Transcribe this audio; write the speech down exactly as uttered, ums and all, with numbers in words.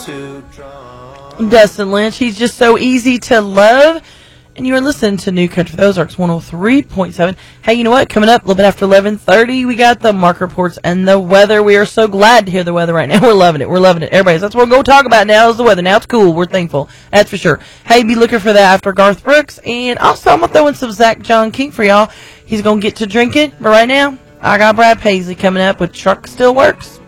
Dustin Lynch, he's just so easy to love. And you are listening to New Country for the Ozarks one oh three point seven. Hey, you know what? Coming up a little bit after eleven thirty, we got the market reports and the weather. We are so glad to hear the weather right now. We're loving it. We're loving it. Everybody, that's what we're going to talk about now is the weather. Now it's cool. We're thankful. That's for sure. Hey, be looking for that after Garth Brooks. And also, I'm going to throw in some Zach John King for y'all. He's going to get to drinking. But right now, I got Brad Paisley coming up with Truck Still Works.